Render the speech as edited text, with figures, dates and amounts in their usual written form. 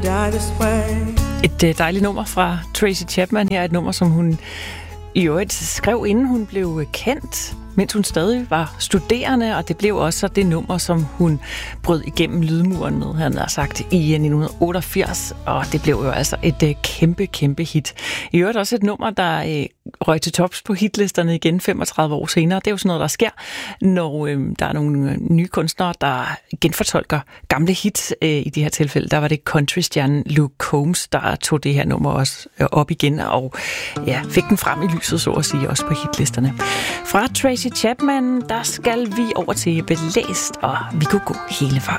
Et dejligt nummer fra Tracy Chapman. Her er et nummer, som hun i øvrigt skrev, inden hun blev kendt, mens hun stadig var studerende, og det blev også det nummer, som hun brød igennem lydmuren med, han har sagt, i 1988, og det blev jo altså et kæmpe hit. I øvrigt også et nummer, der røg til tops på hitlisterne igen 35 år senere. Det er jo sådan noget, der sker, når der er nogle nye kunstnere, der genfortolker gamle hits. I de her tilfælde, der var det countrystjernen Luke Combs, der tog det her nummer også op igen, og ja, fik den frem i lyset, så at sige, også på hitlisterne. Fra Tracy Chapman, der skal vi over til Belæst, og vi kunne gå hele vejen.